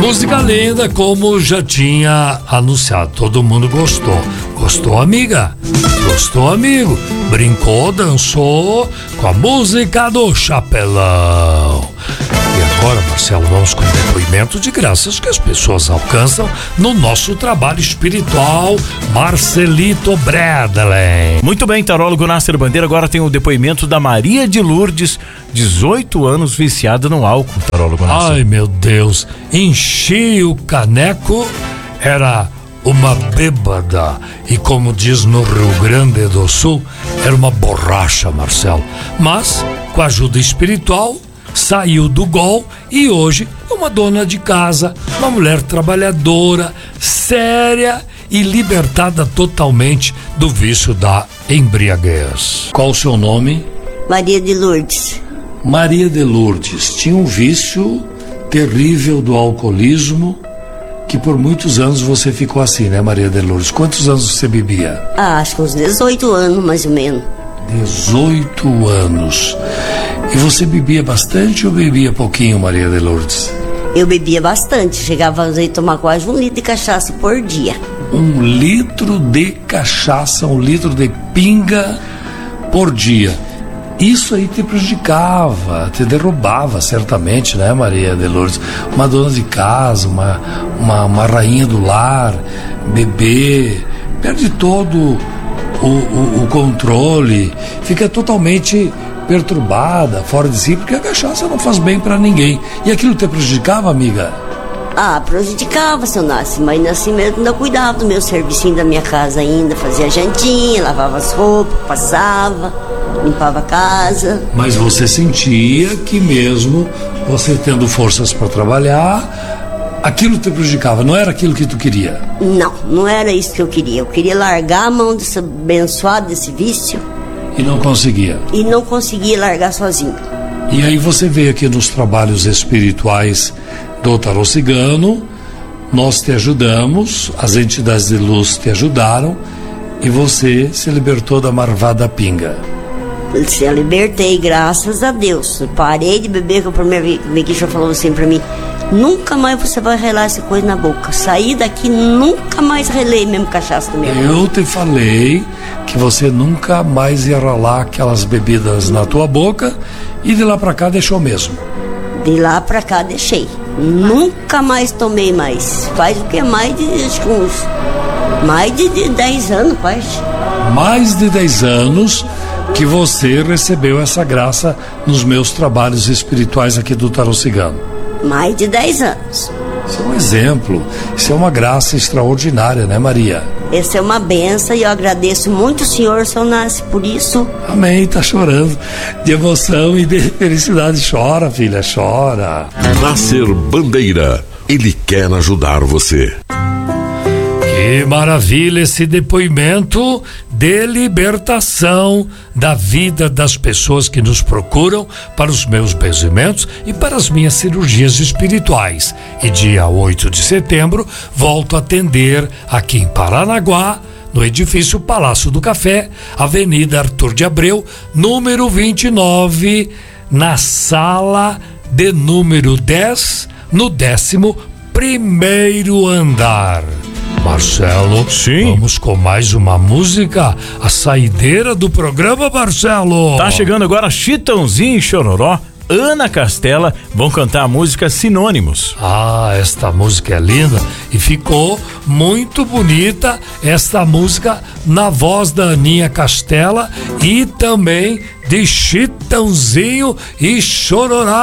Música linda, como já tinha anunciado. Todo mundo gostou. Gostou, amiga? Gostou, amigo? Brincou, dançou com a música do Chapelão. E agora, Marcelo, vamos com o depoimento de graças que as pessoas alcançam no nosso trabalho espiritual. Marcelito Bradley. Muito bem, tarólogo Nasser Bandeira. Agora tem o depoimento da Maria de Lourdes, 18 anos, viciada no álcool, tarólogo Nasser. Ai, meu Deus, enchi o caneco, era uma bêbada. E como diz no Rio Grande do Sul, era uma borracha, Marcelo. Mas, com a ajuda espiritual, saiu do gol e hoje é uma dona de casa, uma mulher trabalhadora, séria e libertada totalmente do vício da embriaguez. Qual o seu nome? Maria de Lourdes. Maria de Lourdes tinha um vício terrível do alcoolismo, que por muitos anos você ficou assim, né, Maria de Lourdes? Quantos anos você bebia? Acho que uns 18 anos, mais ou menos. 18 anos. E você bebia bastante ou bebia pouquinho, Maria de Lourdes? Eu bebia bastante, chegava a tomar quase 1 litro de cachaça por dia. 1 litro de cachaça, 1 litro de pinga por dia. Isso aí te prejudicava, te derrubava certamente, né, Maria de Lourdes? Uma dona de casa, uma rainha do lar, bebê, perde todo o controle, fica totalmente perturbada, fora de si, porque a cachaça não faz bem pra ninguém. E aquilo te prejudicava, amiga? Prejudicava, seu Nasce, mas assim mesmo ainda cuidava do meu servicinho da minha casa ainda, fazia jantinha, lavava as roupas, passava, limpava a casa. Mas você sentia que mesmo você tendo forças para trabalhar, aquilo te prejudicava, não era aquilo que tu queria? Não era isso que eu queria. Eu queria largar a mão desse abençoado, desse vício. E não conseguia? E não conseguia largar sozinho. E aí você veio aqui nos trabalhos espirituais do Tarô Cigano, nós te ajudamos, as entidades de luz te ajudaram e você se libertou da marvada pinga. Eu libertei, graças a Deus. Eu parei de beber, que a primeira vez que o senhor falou assim pra mim: nunca mais você vai relar essa coisa na boca. Saí daqui, nunca mais relei mesmo cachaça na minha boca. Eu te falei que você nunca mais ia ralar aquelas bebidas na tua boca e de lá pra cá deixou mesmo. De lá pra cá deixei. Nunca mais tomei mais. Faz o que? Mais de 10 anos, quase. Mais de 10 anos que você recebeu essa graça nos meus trabalhos espirituais aqui do Tarô Cigano. Mais de 10 anos. Isso é um exemplo, isso é uma graça extraordinária, né, Maria? Essa é uma benção e eu agradeço muito o senhor, seu Nasce, por isso. Amém, tá chorando de emoção e de felicidade. Chora, filha, chora. Nasser Bandeira, ele quer ajudar você. Que maravilha esse depoimento de libertação da vida das pessoas que nos procuram para os meus benzimentos e para as minhas cirurgias espirituais. E dia 8 de setembro volto a atender aqui em Paranaguá, no edifício Palácio do Café, Avenida Arthur de Abreu, número 29, na sala de número 10, no 11º andar. Marcelo, sim, vamos com mais uma música, a saideira do programa, Marcelo. Tá chegando agora Chitãozinho e Chororó, Ana Castela, vão cantar a música Sinônimos. Esta música é linda e ficou muito bonita esta música na voz da Aninha Castela e também de Chitãozinho e Chororó.